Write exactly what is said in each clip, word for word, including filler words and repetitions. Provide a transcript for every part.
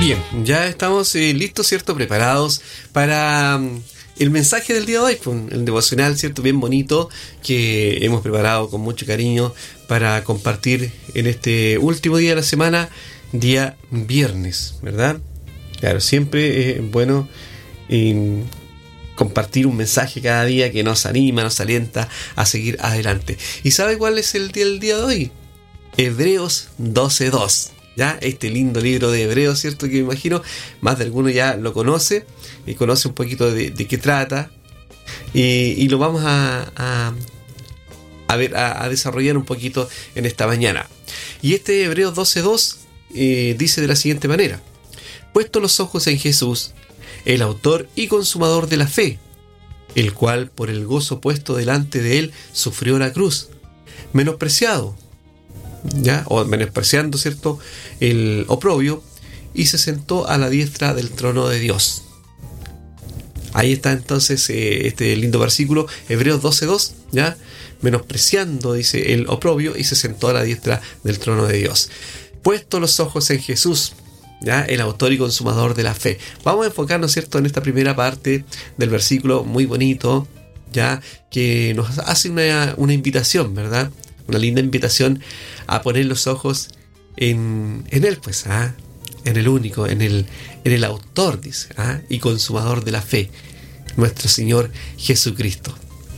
Bien, ya estamos eh, listos, ¿cierto? Preparados para um, el mensaje del día de hoy, pues, el devocional, ¿cierto? Bien bonito, que hemos preparado con mucho cariño para compartir en este último día de la semana, día viernes, ¿verdad? Claro, siempre es bueno eh, compartir un mensaje cada día que nos anima, nos alienta a seguir adelante. ¿Y sabe cuál es el día, el día de hoy? Hebreos doce dos. Ya, este lindo libro de Hebreos, ¿cierto? Que me imagino más de alguno ya lo conoce y conoce un poquito de, de qué trata, y, y lo vamos a, a, a ver, a, a desarrollar un poquito en esta mañana. Y este Hebreos doce dos eh, dice de la siguiente manera: puesto los ojos en Jesús, el autor y consumador de la fe, el cual por el gozo puesto delante de él sufrió la cruz, menospreciado, ¿ya? O menospreciando, ¿cierto?, el oprobio, y se sentó a la diestra del trono de Dios. Ahí está entonces eh, este lindo versículo, Hebreos doce dos, ¿ya? Menospreciando, dice, el oprobio, y se sentó a la diestra del trono de Dios. Puesto los ojos en Jesús, ¿ya? El autor y consumador de la fe. Vamos a enfocarnos, ¿cierto?, en esta primera parte del versículo muy bonito, ¿ya? Que nos hace una, una invitación, ¿verdad? Una linda invitación a poner los ojos en, en Él, pues, ¿ah? En el único, en el, en el autor, dice, ¿ah? Y consumador de la fe, nuestro Señor Jesucristo.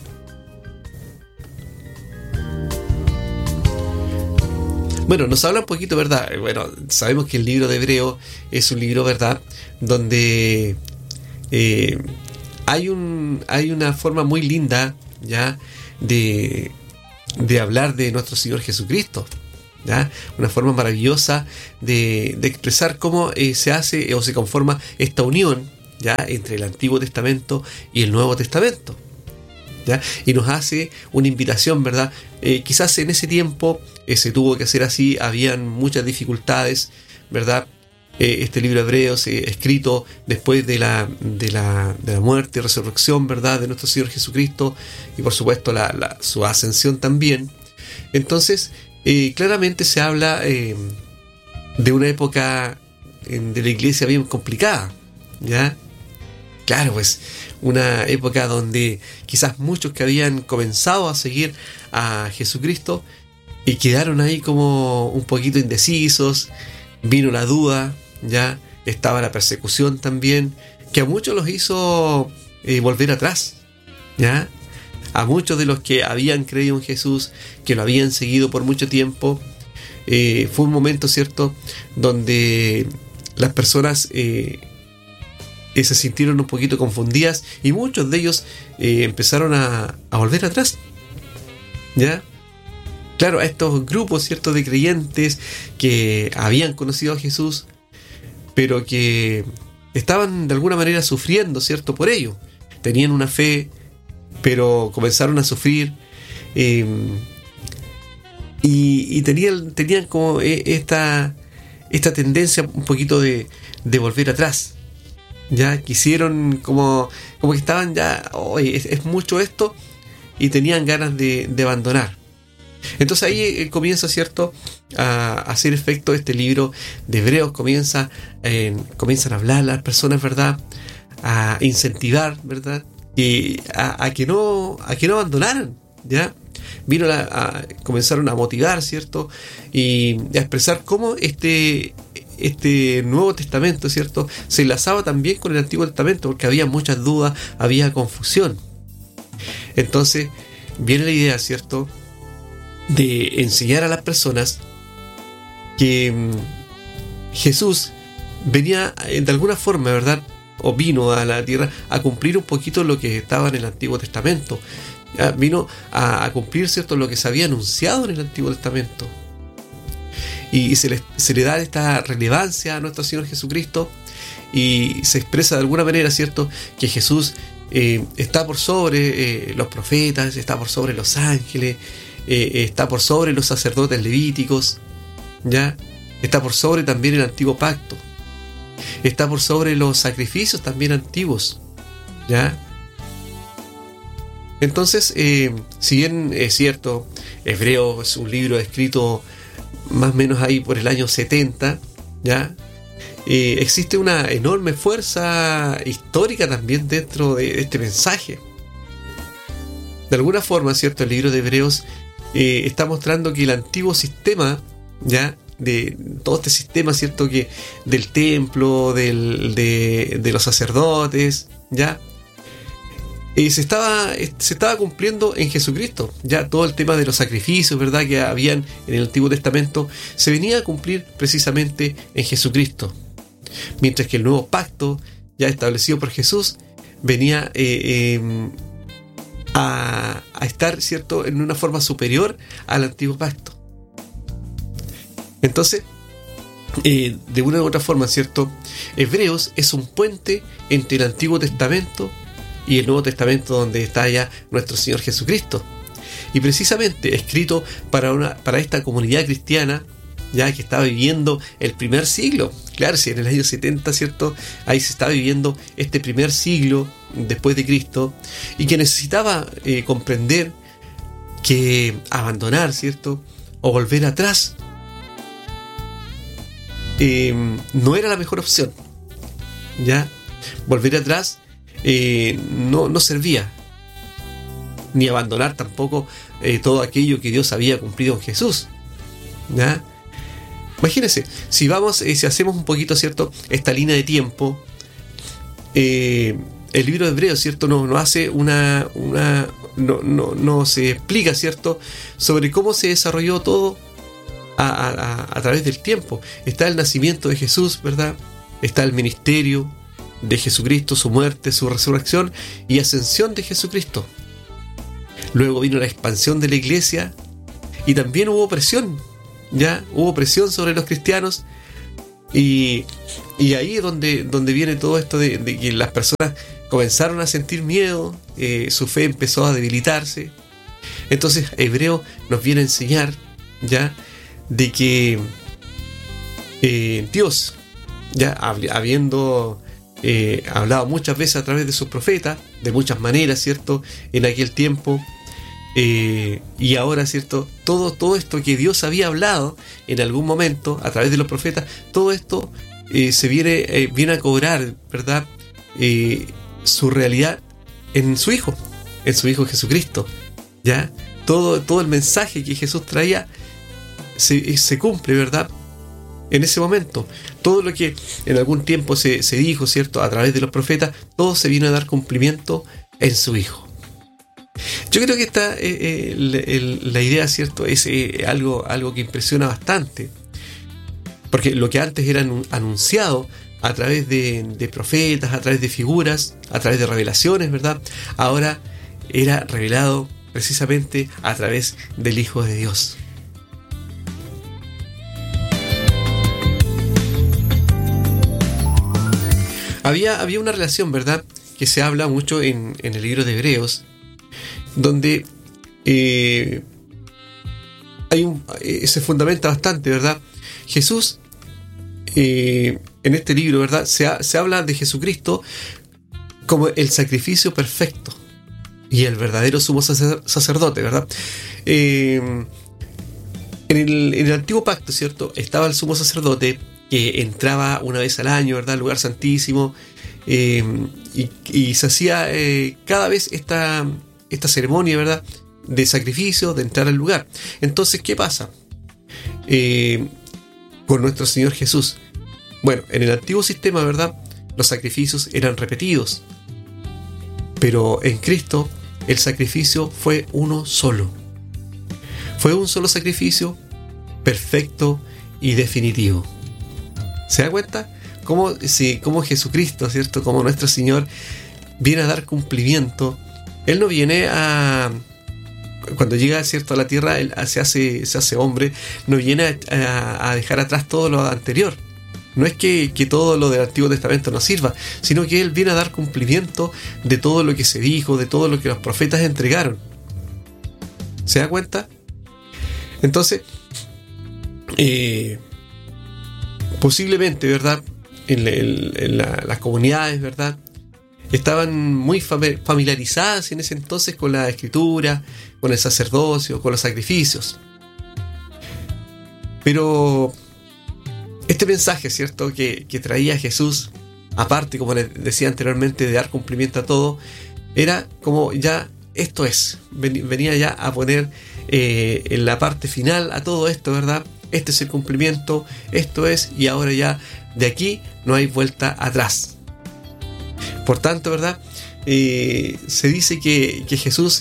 Bueno, nos habla un poquito, ¿verdad? Bueno, sabemos que el libro de Hebreo es un libro, ¿verdad?, donde eh, hay un hay una forma muy linda, ¿ya?, de de hablar de nuestro Señor Jesucristo, ¿ya? Una forma maravillosa de, de expresar cómo eh, se hace o se conforma esta unión, ¿ya?, entre el Antiguo Testamento y el Nuevo Testamento, ¿ya? Y nos hace una invitación, ¿verdad? Eh, quizás en ese tiempo eh, se tuvo que hacer así, habían muchas dificultades, ¿verdad? Eh, este libro de Hebreos, eh, escrito después de la, de, la, de la muerte y resurrección, ¿verdad?, de nuestro Señor Jesucristo, y por supuesto la, la, su ascensión también. Entonces, eh, claramente se habla eh, de una época eh, de la iglesia bien complicada, ¿ya? Claro, pues, una época donde quizás muchos que habían comenzado a seguir a Jesucristo y quedaron ahí como un poquito indecisos, vino la duda, ya estaba la persecución también, que a muchos los hizo eh, volver atrás, ya a muchos de los que habían creído en Jesús, que lo habían seguido por mucho tiempo. Eh, fue un momento, ¿cierto?, donde las personas eh, eh, se sintieron un poquito confundidas, y muchos de ellos eh, empezaron a, a volver atrás, ya. Claro, a estos grupos, ¿cierto?, de creyentes que habían conocido a Jesús, pero que estaban de alguna manera sufriendo, ¿cierto?, por ello. Tenían una fe, pero comenzaron a sufrir, eh, y, y tenían, tenían como esta, esta tendencia un poquito de, de volver atrás. Ya quisieron, como, como que estaban ya, oye, es, es mucho esto, y tenían ganas de, de abandonar. Entonces ahí eh, comienza, ¿cierto?, a, a hacer efecto este libro de Hebreos. Comienza, eh, comienzan a hablar las personas, ¿verdad?, a incentivar, ¿verdad?, y a, a que no a que no abandonaran, ¿ya? Vino la, a, comenzaron a motivar, ¿cierto?, y a expresar cómo este este Nuevo Testamento, ¿cierto?, se enlazaba también con el Antiguo Testamento, porque había muchas dudas, había confusión. Entonces viene la idea, ¿cierto?, de enseñar a las personas que mm, Jesús venía de alguna forma, ¿verdad?, o vino a la tierra a cumplir un poquito lo que estaba en el Antiguo Testamento. ¿Ya? Vino a, a cumplir, ¿cierto?, lo que se había anunciado en el Antiguo Testamento. Y, y se, le, se le da esta relevancia a nuestro Señor Jesucristo, y se expresa de alguna manera, ¿cierto?, que Jesús eh, está por sobre eh, los profetas, está por sobre los ángeles, Eh, está por sobre los sacerdotes levíticos, ¿ya? Está por sobre también el antiguo pacto, está por sobre los sacrificios también antiguos, ¿ya? Entonces, eh, si bien es cierto, Hebreo es un libro escrito más o menos ahí por el año setenta, ¿ya?, eh, existe una enorme fuerza histórica también dentro de este mensaje. De alguna forma, ¿cierto? El libro de Hebreos eh, está mostrando que el antiguo sistema, ya, de todo este sistema, ¿cierto? Que del templo, del, de, de los sacerdotes, ya, eh, se estaba se estaba cumpliendo en Jesucristo. Ya todo el tema de los sacrificios, ¿verdad? Que habían en el Antiguo Testamento se venía a cumplir precisamente en Jesucristo. Mientras que el nuevo pacto, ya establecido por Jesús, venía eh, eh, A, a estar, ¿cierto?, en una forma superior al antiguo pacto. Entonces, eh, de una u otra forma, ¿cierto?, Hebreos es un puente entre el Antiguo Testamento y el Nuevo Testamento, donde está ya nuestro Señor Jesucristo. Y precisamente escrito para, una, para esta comunidad cristiana, ya que estaba viviendo el primer siglo. Claro, si en el año setenta, ¿cierto?, ahí se estaba viviendo este primer siglo después de Cristo, y que necesitaba eh, comprender que abandonar, ¿cierto?, o volver atrás eh, no era la mejor opción. Ya, volver atrás eh, no, no servía, ni abandonar tampoco eh, todo aquello que Dios había cumplido en Jesús. ¿Ya? Imagínense, si vamos, eh, si hacemos un poquito, ¿cierto?, esta línea de tiempo, eh, el libro de Hebreos, ¿cierto?, nos no hace una, una no, no, no se explica, ¿cierto?, sobre cómo se desarrolló todo a, a, a través del tiempo. Está el nacimiento de Jesús, ¿verdad? Está el ministerio de Jesucristo, su muerte, su resurrección y ascensión de Jesucristo. Luego vino la expansión de la iglesia y también hubo presión. Ya hubo presión sobre los cristianos, y, y ahí es donde, donde viene todo esto de, de que las personas comenzaron a sentir miedo, eh, su fe empezó a debilitarse. Entonces Hebreo nos viene a enseñar, ya, de que eh, Dios, ya habiendo eh, hablado muchas veces a través de sus profetas, de muchas maneras, ¿cierto?, en aquel tiempo, Eh, y ahora, ¿cierto?, todo, todo esto que Dios había hablado en algún momento a través de los profetas, todo esto eh, se viene, eh, viene a cobrar, ¿verdad?, eh, su realidad en su Hijo, en su Hijo Jesucristo. ¿Ya? Todo, todo el mensaje que Jesús traía se, se cumple, ¿verdad?, en ese momento. Todo lo que en algún tiempo se, se dijo, ¿cierto?, a través de los profetas, todo se viene a dar cumplimiento en su Hijo. Yo creo que esta eh, el, el, la idea, ¿cierto?, es eh, algo, algo que impresiona bastante, porque lo que antes era anunciado a través de, de profetas, a través de figuras, a través de revelaciones, ¿verdad?, ahora era revelado precisamente a través del Hijo de Dios. Había, había una relación, ¿verdad?, que se habla mucho en, en el libro de Hebreos, donde eh, hay un, eh, se fundamenta bastante, ¿verdad? Jesús, eh, en este libro, ¿verdad?, se, ha, se habla de Jesucristo como el sacrificio perfecto y el verdadero sumo sacerdote, ¿verdad? Eh, en, el, en el antiguo pacto, ¿cierto?, estaba el sumo sacerdote que entraba una vez al año, ¿verdad?, al lugar santísimo, eh, y, y se hacía eh, cada vez esta... esta ceremonia, ¿verdad?, de sacrificio, de entrar al lugar. Entonces, ¿qué pasa eh, con nuestro Señor Jesús? Bueno, en el antiguo sistema, ¿verdad?, los sacrificios eran repetidos, pero en Cristo el sacrificio fue uno solo. Fue un solo sacrificio perfecto y definitivo. ¿Se da cuenta? Cómo, sí, cómo Jesucristo, ¿cierto?, como nuestro Señor viene a dar cumplimiento. Él no viene a... Cuando llega, ¿cierto?, a la tierra, él se hace, se hace hombre, no viene a, a dejar atrás todo lo anterior. No es que, que todo lo del Antiguo Testamento no sirva, sino que Él viene a dar cumplimiento de todo lo que se dijo, de todo lo que los profetas entregaron. ¿Se da cuenta? Entonces, eh, posiblemente, ¿verdad?, en, la, en la, las comunidades, ¿verdad?, estaban muy familiarizadas en ese entonces con la escritura, con el sacerdocio, con los sacrificios. Pero Este mensaje, ¿cierto?, que, que traía Jesús, aparte, como les decía anteriormente, de dar cumplimiento a todo, era como ya esto es, venía ya a poner eh, en la parte final a todo esto, ¿verdad? Este es el cumplimiento, esto es, y ahora ya de aquí no hay vuelta atrás. Por tanto, ¿verdad? Eh, se dice que, que Jesús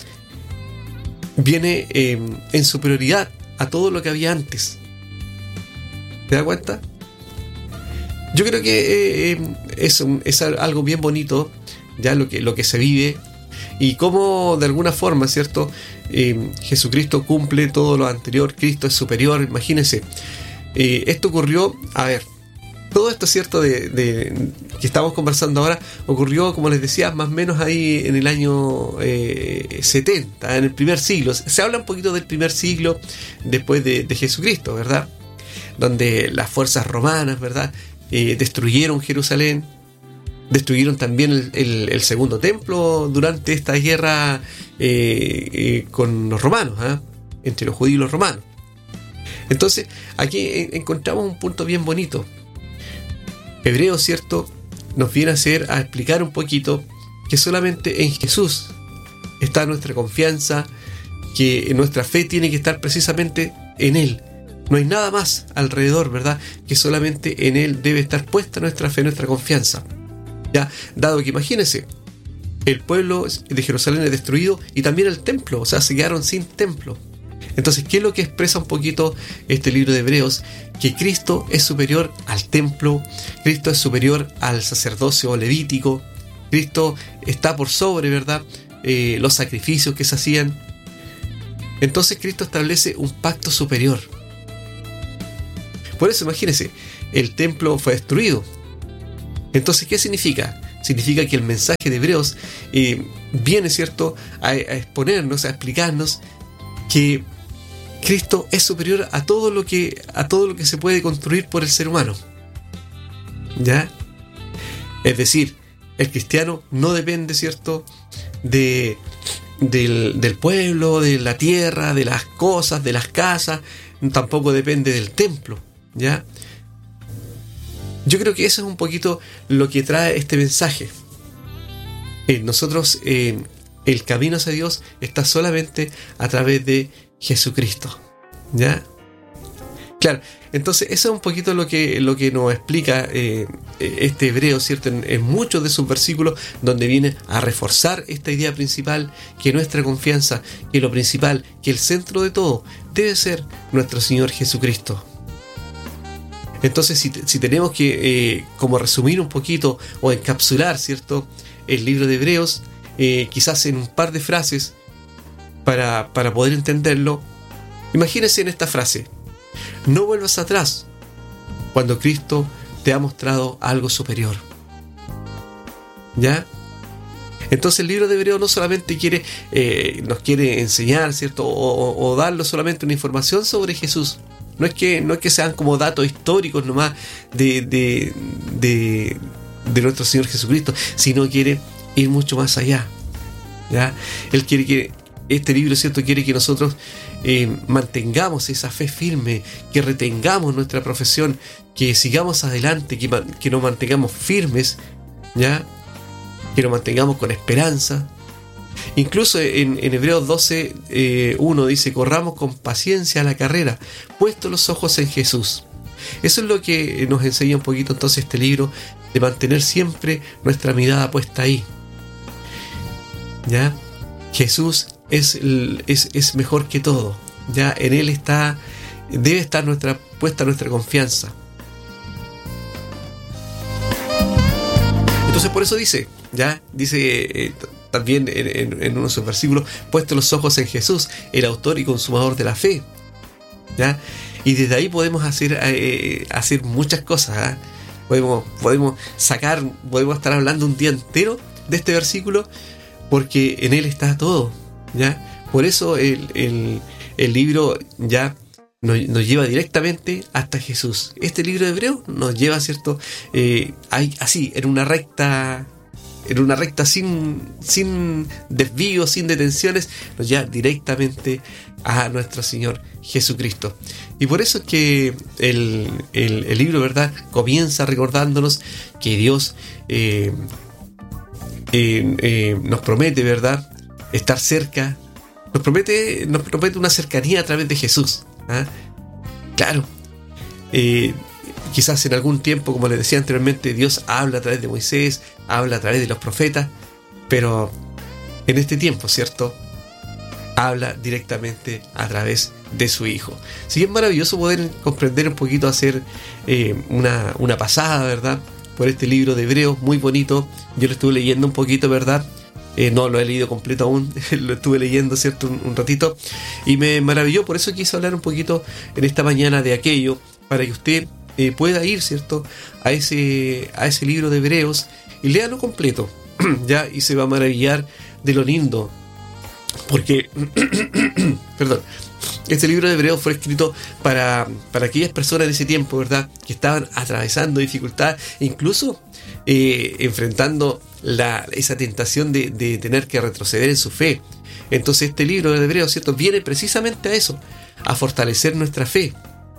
viene eh, en superioridad a todo lo que había antes. ¿Te das cuenta? Yo creo que eh, es, un, es algo bien bonito, ya lo que, lo que se vive, y cómo de alguna forma, ¿cierto? Eh, Jesucristo cumple todo lo anterior, Cristo es superior. Imagínense, eh, esto ocurrió, a ver, todo esto, ¿cierto?, de, de que estamos conversando ahora, ocurrió, como les decía, más o menos ahí en el año eh, setenta, en el primer siglo. Se habla un poquito del primer siglo después de, de Jesucristo, ¿verdad? Donde las fuerzas romanas, ¿verdad?, eh, destruyeron Jerusalén, destruyeron también el, el, el segundo templo durante esta guerra eh, eh, con los romanos, ¿eh? entre los judíos y los romanos. Entonces, aquí encontramos un punto bien bonito. Hebreos, ¿cierto?, nos viene a hacer, a explicar un poquito que solamente en Jesús está nuestra confianza, que nuestra fe tiene que estar precisamente en Él. No hay nada más alrededor, ¿verdad?, que solamente en Él debe estar puesta nuestra fe, nuestra confianza. Ya, dado que imagínense, el pueblo de Jerusalén es destruido y también el templo, o sea, se quedaron sin templo. Entonces, ¿qué es lo que expresa un poquito este libro de Hebreos? Que Cristo es superior al templo, Cristo es superior al sacerdocio levítico, Cristo está por sobre, ¿verdad?, eh, los sacrificios que se hacían. Entonces Cristo establece un pacto superior. Por eso, imagínense, el templo fue destruido. Entonces, ¿qué significa? Significa que el mensaje de Hebreos eh, viene, ¿cierto?, a, a exponernos, a explicarnos que Cristo es superior a todo lo que a todo lo que se puede construir por el ser humano. ¿Ya? Es decir, el cristiano no depende, ¿cierto?, de del, del pueblo, de la tierra, de las cosas, de las casas, tampoco depende del templo. ¿Ya? Yo creo que eso es un poquito lo que trae este mensaje. Eh, nosotros, eh, el camino hacia Dios está solamente a través de Jesucristo. ¿Ya? Claro, entonces eso es un poquito lo que, lo que nos explica eh, este hebreo, ¿cierto? En, en muchos de sus versículos, donde viene a reforzar esta idea principal, que nuestra confianza, que lo principal, que el centro de todo debe ser nuestro Señor Jesucristo. Entonces, si, si tenemos que eh, como resumir un poquito o encapsular, ¿cierto?, el libro de Hebreos, eh, quizás en un par de frases para, para poder entenderlo, imagínense en esta frase: no vuelvas atrás cuando Cristo te ha mostrado algo superior. ¿Ya? Entonces el libro de Hebreos no solamente quiere eh, nos quiere enseñar, ¿cierto?, o, o, o darnos solamente una información sobre Jesús. No es que, no es que sean como datos históricos nomás de, de, de, de nuestro Señor Jesucristo, sino quiere ir mucho más allá. ¿Ya? Él quiere que, este libro, ¿cierto?, quiere que nosotros eh, mantengamos esa fe firme, que retengamos nuestra profesión, que sigamos adelante, que, que nos mantengamos firmes, ¿ya?, que nos mantengamos con esperanza. Incluso en, en Hebreos doce, eh, uno dice: corramos con paciencia la carrera, puestos los ojos en Jesús. Eso es lo que nos enseña un poquito entonces este libro, de mantener siempre nuestra mirada puesta ahí. ¿Ya? Jesús es, es, es mejor que todo. ¿Ya? En Él está, debe estar nuestra, puesta nuestra confianza. Entonces por eso dice, ¿ya? Dice eh, también en, en, en uno de sus versículos: puestos los ojos en Jesús, el autor y consumador de la fe. ¿Ya? Y desde ahí podemos hacer, eh, hacer muchas cosas. ¿eh? Podemos, podemos sacar, podemos estar hablando un día entero de este versículo, porque en él está todo. ¿Ya? Por eso el, el, el libro ya nos, nos lleva directamente hasta Jesús. Este libro de Hebreos nos lleva, ¿cierto? Eh, hay, así, en una recta en una recta sin, sin desvíos, sin detenciones, nos lleva directamente a nuestro Señor Jesucristo. Y por eso es que el, el, el libro, ¿verdad?, comienza recordándonos que Dios eh, eh, eh, nos promete, ¿verdad?, estar cerca, nos promete, nos promete una cercanía a través de Jesús. ¿Ah? Claro, eh, quizás en algún tiempo, como les decía anteriormente, Dios habla a través de Moisés, habla a través de los profetas, pero en este tiempo, ¿cierto?, habla directamente a través de su Hijo. Sí, es maravilloso poder comprender un poquito, hacer eh, una, una pasada, ¿verdad?, por este libro de Hebreos, muy bonito. Yo lo estuve leyendo un poquito, ¿verdad?, eh, no lo he leído completo aún, lo estuve leyendo, ¿cierto?, un, un ratito, y me maravilló. Por eso quise hablar un poquito en esta mañana de aquello, para que usted eh, pueda ir, ¿cierto?, a ese, a ese libro de Hebreos y léalo completo, ¿ya? Y se va a maravillar de lo lindo. Porque, perdón, este libro de Hebreos fue escrito para, para aquellas personas en ese tiempo, ¿verdad?, que estaban atravesando dificultades, incluso eh, enfrentando la, esa tentación de, de tener que retroceder en su fe. Entonces este libro de Hebreos, ¿cierto?, viene precisamente a eso, a fortalecer nuestra fe.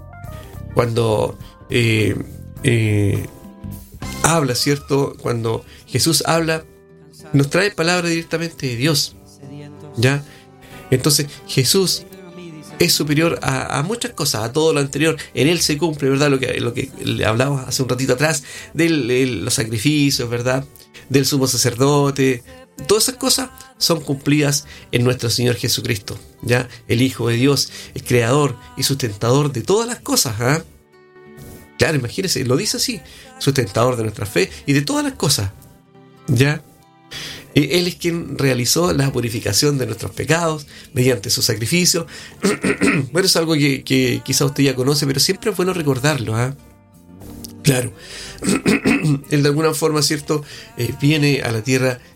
Cuando eh, eh, habla, ¿cierto?, cuando Jesús habla, nos trae palabra directamente de Dios. ¿Ya? Entonces Jesús es superior a, a muchas cosas, a todo lo anterior. En Él se cumple, ¿verdad?, lo que, lo que le hablaba hace un ratito atrás, de los sacrificios, ¿verdad?, del sumo sacerdote. Todas esas cosas son cumplidas en nuestro Señor Jesucristo, ¿ya? El Hijo de Dios, el creador y sustentador de todas las cosas. ¿Ah? Claro, imagínense, lo dice así, sustentador de nuestra fe y de todas las cosas, ¿ya? Él es quien realizó la purificación de nuestros pecados mediante su sacrificio. Bueno, es algo que, que quizá usted ya conoce, pero siempre es bueno recordarlo. ¿eh? Claro, Él de alguna forma, ¿cierto?, eh, viene a la tierra